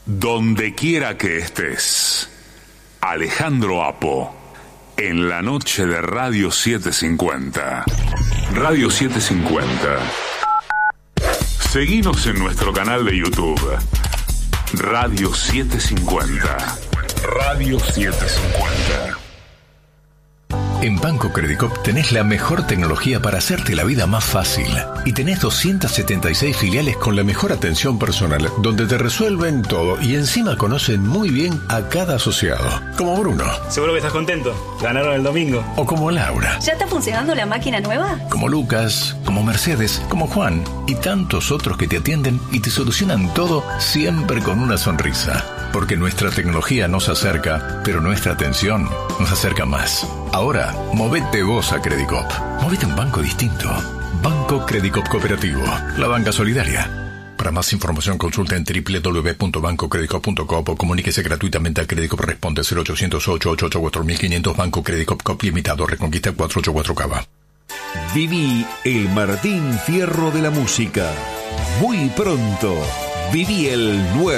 Donde quiera que estés, Alejandro Apo, en la noche de Radio 750. Radio 750. Seguinos en nuestro canal de YouTube. Radio 750. Radio 750. En Banco Credicop tenés la mejor tecnología para hacerte la vida más fácil. Y tenés 276 filiales con la mejor atención personal, donde te resuelven todo y encima conocen muy bien a cada asociado. Como Bruno. Seguro que estás contento. Ganaron el domingo. O como Laura. ¿Ya está funcionando la máquina nueva? Como Lucas, como Mercedes, como Juan y tantos otros que te atienden y te solucionan todo siempre con una sonrisa. Porque nuestra tecnología nos acerca, pero nuestra atención nos acerca más. Ahora, movete vos a Credicop. Movete a un banco distinto. Banco Credicop Cooperativo. La banca solidaria. Para más información consulta en www.bancocredicop.com o comuníquese gratuitamente a Credicop. Responde 0800-888-4500. Banco Credicop Cop Limitado. Reconquista 484 Cava. Viví el Martín Fierro de la música. Muy pronto. Viví el 9.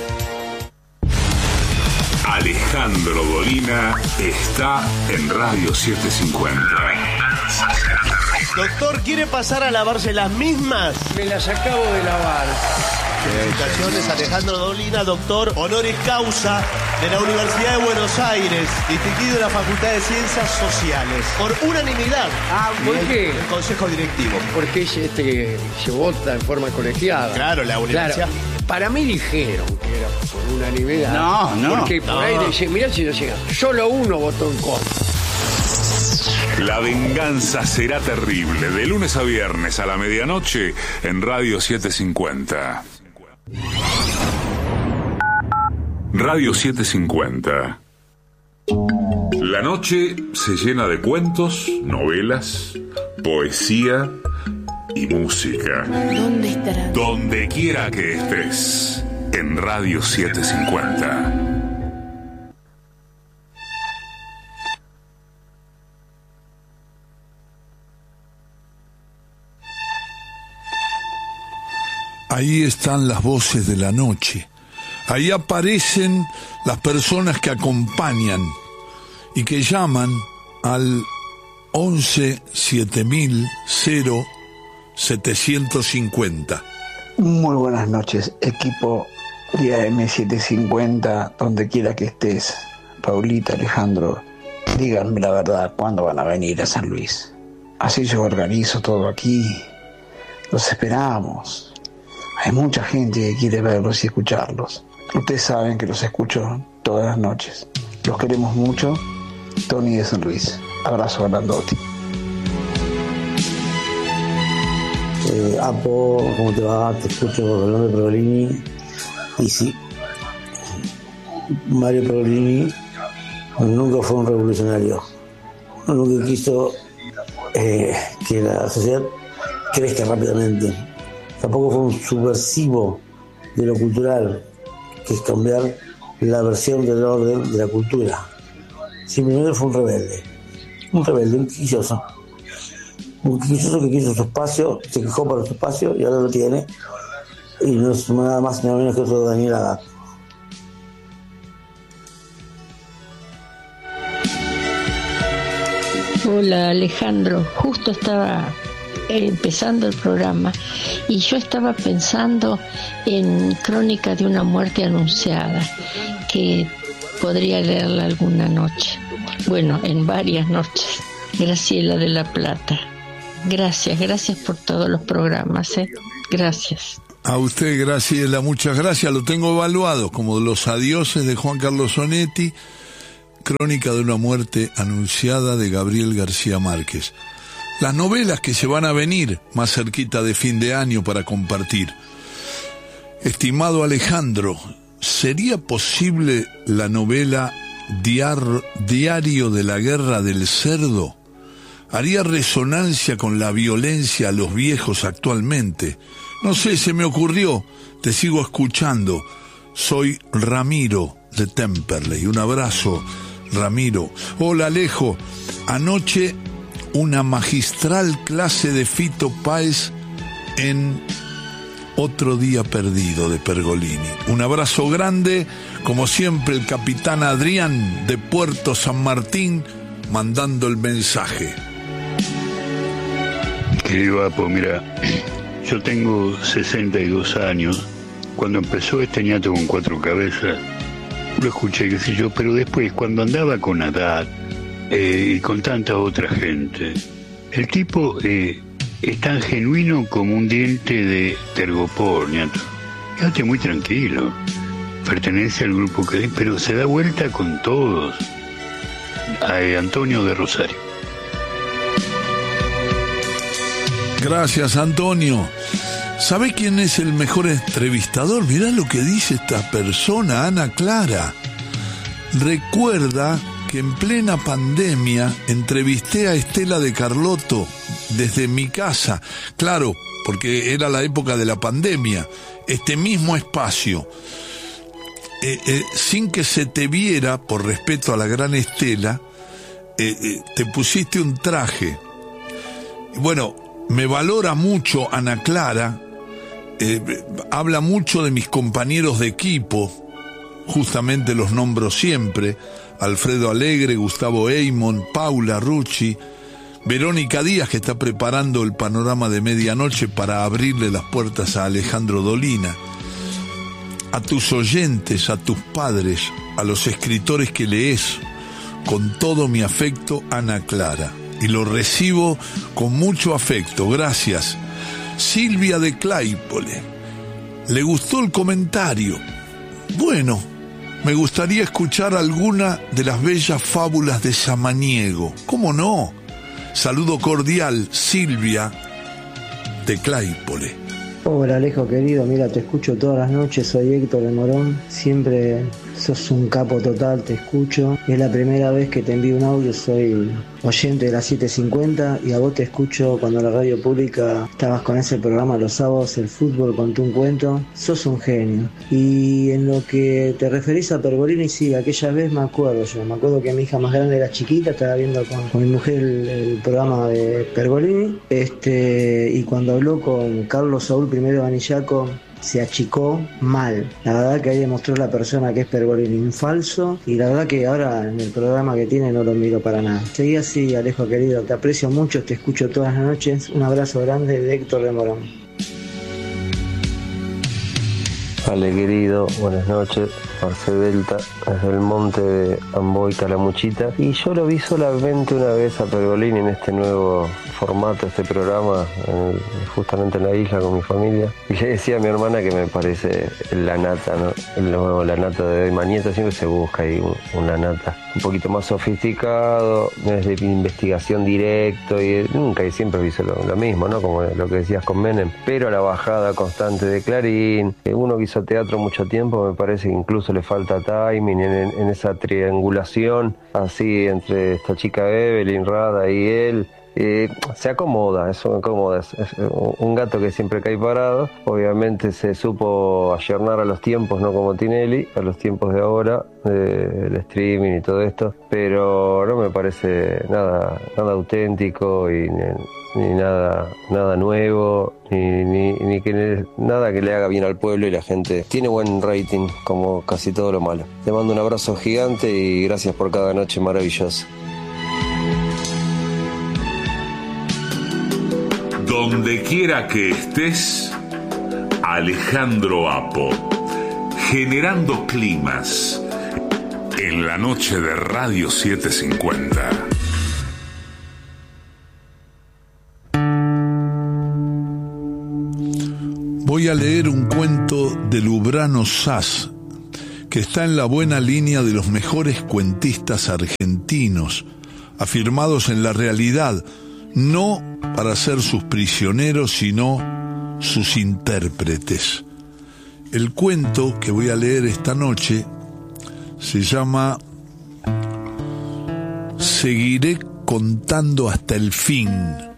Alejandro Dolina está en Radio 750. Doctor, ¿quiere pasar a lavarse las mismas? Me las acabo de lavar. Felicitaciones, Alejandro Dolina, doctor honoris causa de la Universidad de Buenos Aires, distinguido de la Facultad de Ciencias Sociales, por unanimidad. ¿Por qué? El Consejo Directivo. Porque se vota en forma colegiada. Claro, la universidad. Claro. Para mí dijeron que era por unanimidad. No. Porque por ahí dicen, mirá si no llega. Solo uno votó en contra. La venganza será terrible, de lunes a viernes a la medianoche en Radio 750. Radio 750. La noche se llena de cuentos, novelas, poesía y música. ¿Dónde estará? Donde quiera que estés, en Radio 750. Ahí están las voces de la noche. Ahí aparecen las personas que acompañan y que llaman al 11 7000 0750. Muy buenas noches, equipo de AM750, donde quiera que estés. Paulita, Alejandro, díganme la verdad, ¿cuándo van a venir a San Luis? Así yo organizo todo aquí. Los esperamos. Hay mucha gente que quiere verlos y escucharlos. Ustedes saben que los escucho todas las noches. Los queremos mucho. Tony de San Luis. Abrazo grandote. Apo, ¿cómo te va? Te escucho hablando de Pergolini. Y sí, Mario Pergolini nunca fue un revolucionario. Nunca quiso que la sociedad crezca rápidamente. Tampoco fue un subversivo de lo cultural, que es cambiar la versión del orden de la cultura. Simplemente fue un rebelde, un quisquilloso. Un quisquilloso que quiso su espacio, se quejó para su espacio y ahora lo tiene. Y no es nada más ni nada menos que otro Daniel Agat. Hola Alejandro, justo estaba empezando el programa y yo estaba pensando en Crónica de una muerte anunciada, que podría leerla alguna noche, bueno, en varias noches. Graciela de la Plata. Gracias por todos los programas, gracias. A usted, Graciela, muchas gracias. Lo tengo evaluado como Los Adioses de Juan Carlos Onetti, Crónica de una muerte anunciada de Gabriel García Márquez. Las novelas que se van a venir más cerquita de fin de año para compartir. Estimado Alejandro, ¿sería posible la novela Diario de la Guerra del Cerdo? Haría resonancia con la violencia a los viejos actualmente. No sé, se me ocurrió. Te sigo escuchando. Soy Ramiro de Temperley. Un abrazo, Ramiro. Hola, Alejo. Anoche una magistral clase de Fito Páez en Otro día perdido de Pergolini. Un abrazo grande, como siempre el capitán Adrián de Puerto San Martín mandando el mensaje. Querido Apo, mira, yo tengo 62 años. Cuando empezó este ñato con 4 cabezas, lo escuché, qué sé yo, pero después, cuando andaba con Haddad y con tanta otra gente, el tipo es tan genuino como un diente de tergopor, ñato. Quédate muy tranquilo. Pertenece al grupo que... pero se da vuelta con todos. Antonio de Rosario. Gracias, Antonio. ¿Sabe quién es el mejor entrevistador? Mirá lo que dice esta persona, Ana Clara. Recuerda que en plena pandemia entrevisté a Estela de Carlotto desde mi casa. Claro, porque era la época de la pandemia. Este mismo espacio. Sin que se te viera, por respeto a la gran Estela, te pusiste un traje. Bueno, me valora mucho Ana Clara, habla mucho de mis compañeros de equipo, justamente los nombro siempre: Alfredo Alegre, Gustavo Eymon, Paula Rucci, Verónica Díaz, que está preparando el panorama de medianoche para abrirle las puertas a Alejandro Dolina. A tus oyentes, a tus padres, a los escritores que lees, con todo mi afecto, Ana Clara. Y lo recibo con mucho afecto, gracias. Silvia de Claypole. ¿Le gustó el comentario? Bueno, me gustaría escuchar alguna de las bellas fábulas de Samaniego. ¿Cómo no? Saludo cordial, Silvia de Claypole. Hola Alejo querido, mira, te escucho todas las noches, soy Héctor de Morón, siempre sos un capo total, te escucho, es la primera vez que te envío un audio, soy oyente de la 750 y a vos te escucho cuando la radio pública estabas con ese programa los sábados, el fútbol, conté un cuento, sos un genio. Y en lo que te referís a Pergolini, sí, aquella vez me acuerdo que mi hija más grande era chiquita, estaba viendo con mi mujer el programa de Pergolini, y cuando habló con Carlos Saúl primero Banillaco, se achicó mal. La verdad que ahí demostró la persona que es Pergolini, un falso, y la verdad que ahora en el programa que tiene no lo miro para nada. Seguí así, Alejo querido, te aprecio mucho, te escucho todas las noches. Un abrazo grande de Héctor de Morón. Ale querido, buenas noches, Marcel Delta, desde el monte de Amboy Calamuchita. Y yo lo vi solamente una vez a Pergolini en este nuevo formato, este programa, justamente en la isla con mi familia. Y le decía a mi hermana que me parece la nata, ¿no? El nuevo La Nata de hoy. Manieta siempre se busca ahí una nata un poquito más sofisticado, es de investigación directo, y nunca y siempre hizo lo mismo, ¿no? Como lo que decías con Menem, pero a la bajada constante de Clarín. Uno que hizo teatro mucho tiempo, me parece que incluso le falta timing en esa triangulación así entre esta chica Evelyn, Rada y él. Se acomoda, es un gato que siempre cae parado. Obviamente se supo ayornar a los tiempos, no como Tinelli, a los tiempos de ahora, del streaming y todo esto, pero no me parece nada auténtico y ni nada nuevo, ni que nada que le haga bien al pueblo, y la gente tiene buen rating como casi todo lo malo. Te mando un abrazo gigante y gracias por cada noche maravillosa. Donde quiera que estés, Alejandro Apo, generando climas en la noche de Radio 750. Voy a leer un cuento de Lubrano Sass, que está en la buena línea de los mejores cuentistas argentinos, afirmados en la realidad, no para ser sus prisioneros, sino sus intérpretes. El cuento que voy a leer esta noche se llama Seguiré contando hasta el fin.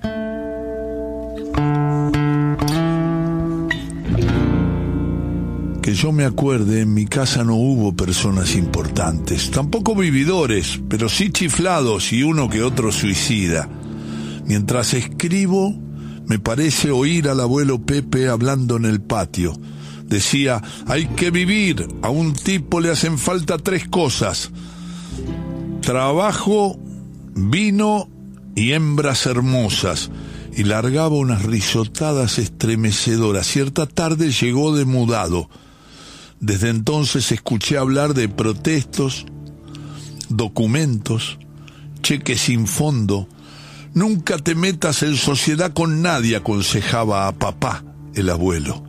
Que yo me acuerde, en mi casa no hubo personas importantes, tampoco vividores, pero sí chiflados y uno que otro suicida. Mientras escribo, Me parece oír al abuelo Pepe hablando en el patio. Decía, hay que vivir, a un tipo le hacen falta 3 cosas: trabajo, vino y hembras hermosas. Y largaba unas risotadas estremecedoras. Cierta tarde llegó de mudado. Desde entonces escuché hablar de protestos, documentos, cheques sin fondo. Nunca te metas en sociedad con nadie, aconsejaba a papá, el abuelo.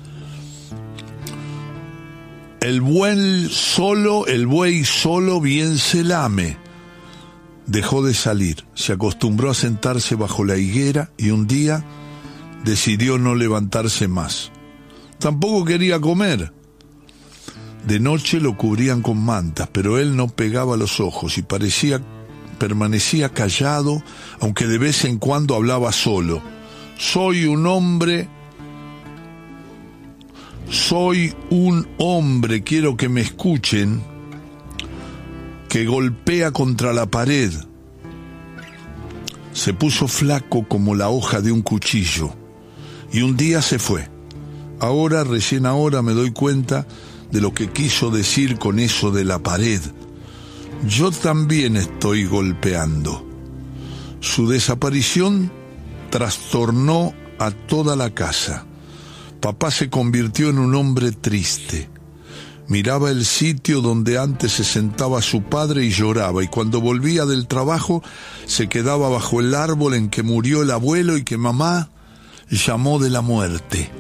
El buey solo bien se lame. Dejó de salir, se acostumbró a sentarse bajo la higuera y un día decidió no levantarse más. Tampoco quería comer. De noche lo cubrían con mantas, pero él no pegaba los ojos y permanecía callado, aunque de vez en cuando hablaba solo. Soy un hombre, quiero que me escuchen, que golpea contra la pared. Se puso flaco como la hoja de un cuchillo y un día se fue. Recién ahora me doy cuenta de lo que quiso decir con eso de la pared. Yo también estoy golpeando. Su desaparición trastornó a toda la casa. Papá se convirtió en un hombre triste. Miraba el sitio donde antes se sentaba su padre y lloraba, y cuando volvía del trabajo se quedaba bajo el árbol en que murió el abuelo y que mamá llamó de la muerte.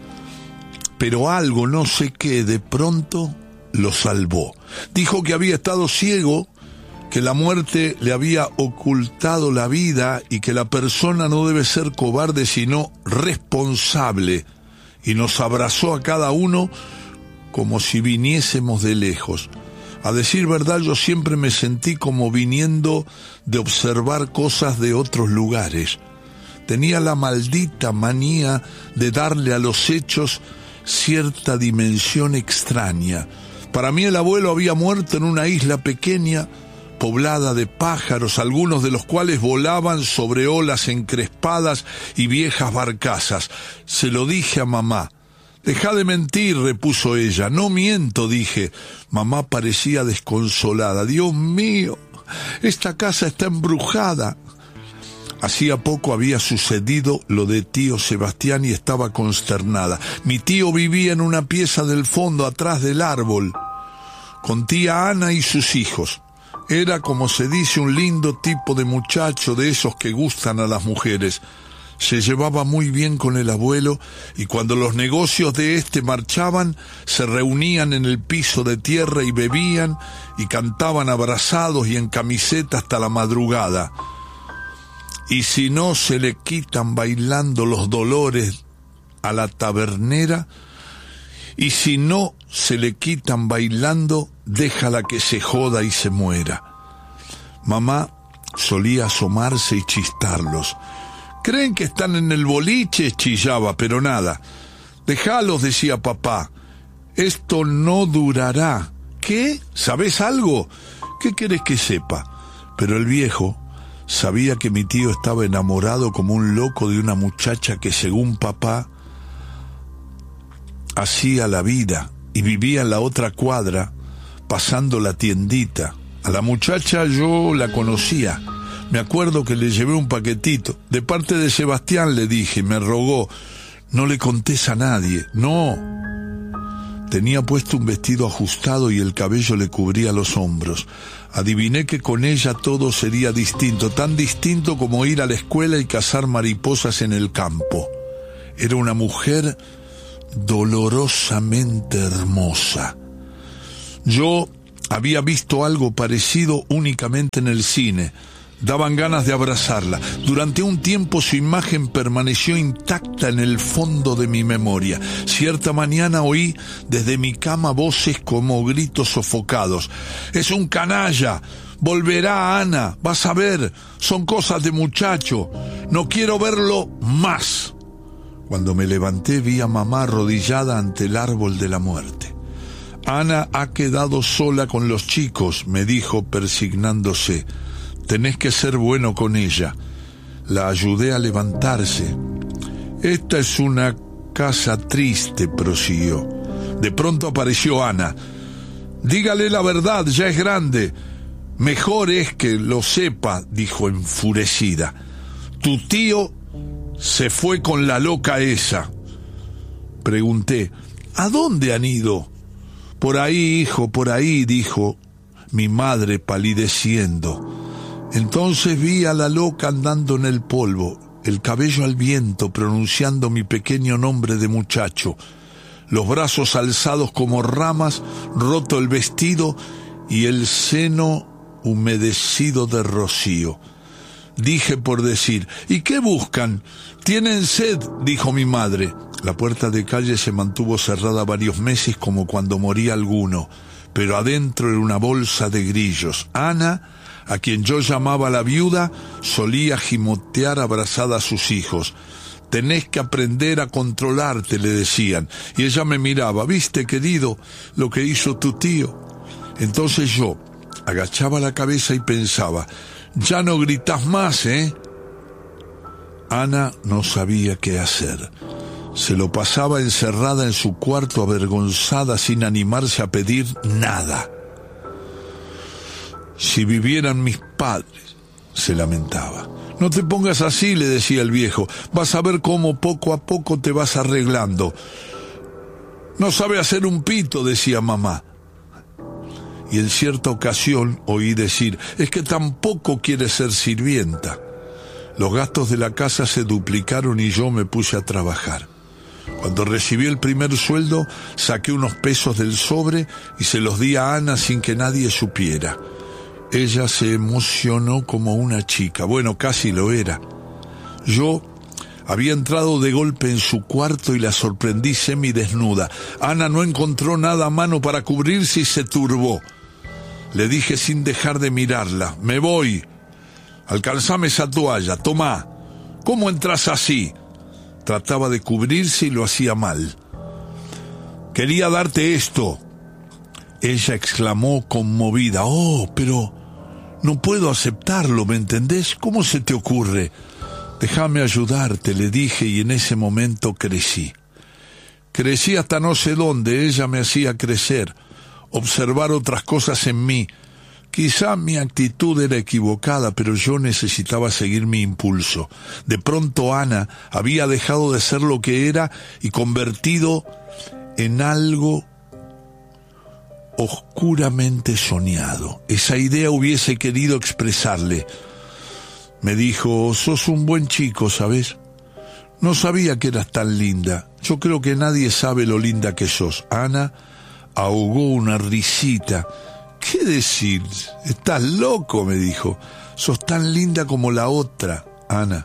Pero algo, no sé qué, de pronto lo salvó. Dijo que había estado ciego, que la muerte le había ocultado la vida y que la persona no debe ser cobarde sino responsable, y nos abrazó a cada uno como si viniésemos de lejos. A decir verdad, yo siempre me sentí como viniendo de observar cosas de otros lugares. Tenía la maldita manía de darle a los hechos cierta dimensión extraña. Para mí el abuelo había muerto en una isla pequeña, poblada de pájaros, algunos de los cuales volaban sobre olas encrespadas y viejas barcazas. Se lo dije a mamá. «Deja de mentir», repuso ella. «No miento», dije. Mamá parecía desconsolada. «Dios mío, esta casa está embrujada». Hacía poco había sucedido lo de tío Sebastián y estaba consternada. Mi tío vivía en una pieza del fondo, atrás del árbol, con tía Ana y sus hijos. Era, como se dice, un lindo tipo de muchacho, de esos que gustan a las mujeres. Se llevaba muy bien con el abuelo y cuando los negocios de este marchaban, se reunían en el piso de tierra y bebían y cantaban abrazados y en camiseta hasta la madrugada. Y si no se le quitan bailando los dolores a la tabernera, y si no se le quitan bailando, déjala que se joda y se muera. Mamá solía asomarse y chistarlos. «¿Creen que están en el boliche?», chillaba, pero nada. «Déjalos», decía papá. «Esto no durará». «¿Qué? ¿Sabés algo?». «¿Qué querés que sepa?». Pero el viejo sabía que mi tío estaba enamorado como un loco de una muchacha que, según papá, hacía la vida y vivía en la otra cuadra, pasando la tiendita. A la muchacha yo la conocía. Me acuerdo que le llevé un paquetito. «De parte de Sebastián», le dije. Me rogó. «No le contés a nadie». «No». Tenía puesto un vestido ajustado y el cabello le cubría los hombros. Adiviné que con ella todo sería distinto, tan distinto como ir a la escuela y cazar mariposas en el campo. Era una mujer dolorosamente hermosa. Yo había visto algo parecido únicamente en el cine. Daban ganas de abrazarla. Durante un tiempo su imagen permaneció intacta en el fondo de mi memoria. Cierta mañana oí desde mi cama voces como gritos sofocados. «Es un canalla. Volverá Ana. Vas a ver. Son cosas de muchacho. No quiero verlo más». Cuando me levanté vi a mamá arrodillada ante el árbol de la muerte. «Ana ha quedado sola con los chicos», me dijo persignándose. «Tenés que ser bueno con ella». La ayudé a levantarse. Esta es una casa triste, prosiguió. De pronto apareció Ana. Dígale la verdad, ya es grande. Mejor es que lo sepa, dijo enfurecida. Tu tío se fue con la loca esa. Pregunté, ¿a dónde han ido? Por ahí, hijo, por ahí, dijo mi madre palideciendo. Entonces vi a la loca andando en el polvo, el cabello al viento, pronunciando mi pequeño nombre de muchacho, los brazos alzados como ramas, roto el vestido y el seno humedecido de rocío. Dije por decir, ¿y qué buscan? ¿Tienen sed?, dijo mi madre. La puerta de calle se mantuvo cerrada varios meses como cuando moría alguno, pero adentro era una bolsa de grillos. Ana, a quien yo llamaba la viuda, solía gimotear abrazada a sus hijos. Tenés que aprender a controlarte, le decían. Y ella me miraba, ¿viste, querido, lo que hizo tu tío? Entonces yo agachaba la cabeza y pensaba, ya no gritas más, ¿eh? Ana no sabía qué hacer. Se lo pasaba encerrada en su cuarto, avergonzada, sin animarse a pedir nada. Si vivieran mis padres, se lamentaba. No te pongas así, le decía el viejo. Vas a ver cómo poco a poco te vas arreglando. No sabe hacer un pito, decía mamá. Y en cierta ocasión oí decir, es que tampoco quiere ser sirvienta. Los gastos de la casa se duplicaron y yo me puse a trabajar. Cuando recibí el primer sueldo, saqué unos pesos del sobre y se los di a Ana sin que nadie supiera. Ella se emocionó como una chica. Bueno, casi lo era. Yo había entrado de golpe en su cuarto y la sorprendí semidesnuda. Ana no encontró nada a mano para cubrirse y se turbó. Le dije sin dejar de mirarla, me voy. Alcanzame esa toalla, tomá. ¿Cómo entras así? Trataba de cubrirse y lo hacía mal. Quería darte esto. Ella exclamó conmovida, oh, pero no puedo aceptarlo, ¿me entendés? ¿Cómo se te ocurre? Déjame ayudarte, le dije, y en ese momento crecí. Crecí hasta no sé dónde, ella me hacía crecer, observar otras cosas en mí. Quizá mi actitud era equivocada, pero yo necesitaba seguir mi impulso. De pronto Ana había dejado de ser lo que era y convertido en algo oscuramente soñado. Esa idea hubiese querido expresarle. Me dijo, sos un buen chico, ¿sabes? No sabía que eras tan linda. Yo creo que nadie sabe lo linda que sos. Ana ahogó una risita. ¿Qué decir? Estás loco, me dijo. Sos tan linda como la otra, Ana.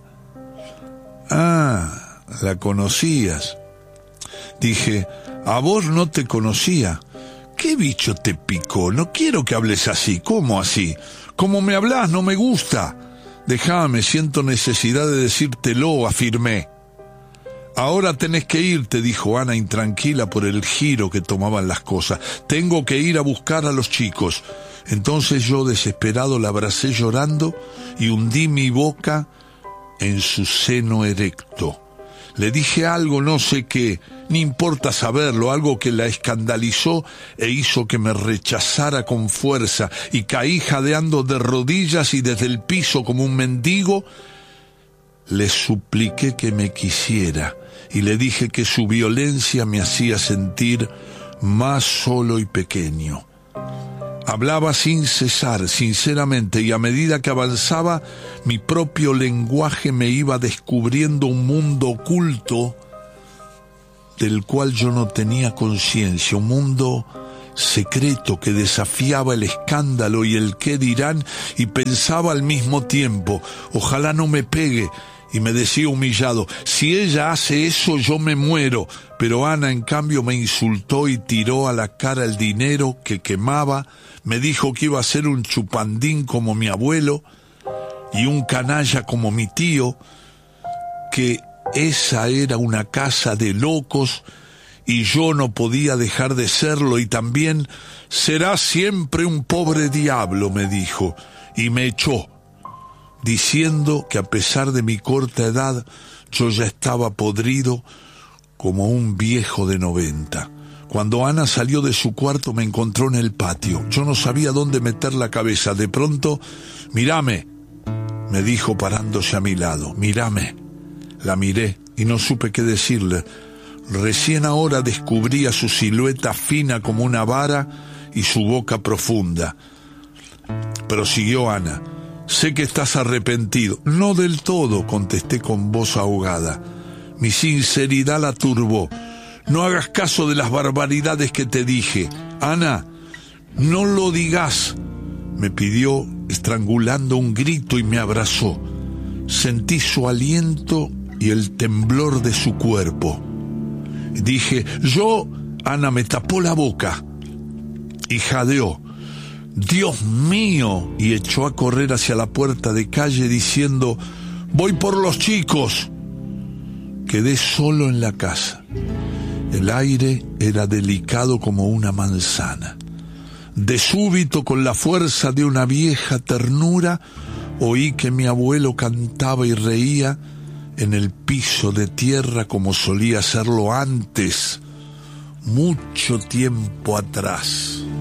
Ah, la conocías. Dije, a vos no te conocía. ¿Qué bicho te picó? No quiero que hables así. ¿Cómo así? Como me hablas, no me gusta. Déjame, siento necesidad de decírtelo, afirmé. Ahora tenés que irte, dijo Ana, intranquila por el giro que tomaban las cosas. Tengo que ir a buscar a los chicos. Entonces yo, desesperado, la abracé llorando y hundí mi boca en su seno erecto. Le dije algo, no sé qué, ni importa saberlo, algo que la escandalizó e hizo que me rechazara con fuerza, y caí jadeando de rodillas y desde el piso como un mendigo. Le supliqué que me quisiera y le dije que su violencia me hacía sentir más solo y pequeño. Hablaba sin cesar, sinceramente, y a medida que avanzaba, mi propio lenguaje me iba descubriendo un mundo oculto del cual yo no tenía conciencia, un mundo secreto que desafiaba el escándalo y el qué dirán, y pensaba al mismo tiempo, ojalá no me pegue, y me decía humillado, si ella hace eso yo me muero. Pero Ana en cambio me insultó y tiró a la cara el dinero que quemaba, me dijo que iba a ser un chupandín como mi abuelo y un canalla como mi tío, que esa era una casa de locos y yo no podía dejar de serlo, y también será siempre un pobre diablo, me dijo, y me echó, diciendo que a pesar de mi corta edad Yo ya estaba podrido como un viejo de 90. Cuando Ana salió de su cuarto me encontró en el patio. Yo no sabía dónde meter la cabeza. De pronto, «Mírame», me dijo parándose a mi lado. «Mírame». La miré y no supe qué decirle. Recién ahora descubría su silueta fina como una vara y su boca profunda. Prosiguió Ana. «Sé que estás arrepentido». «No del todo», contesté con voz ahogada. Mi sinceridad la turbó. «No hagas caso de las barbaridades que te dije. Ana, no lo digas», me pidió estrangulando un grito y me abrazó. Sentí su aliento y el temblor de su cuerpo. Dije, «Yo», Ana me tapó la boca y jadeó. «Dios mío», y echó a correr hacia la puerta de calle diciendo, «Voy por los chicos». Quedé solo en la casa. El aire era delicado como una manzana. De súbito, con la fuerza de una vieja ternura, oí que mi abuelo cantaba y reía en el piso de tierra como solía hacerlo antes, mucho tiempo atrás.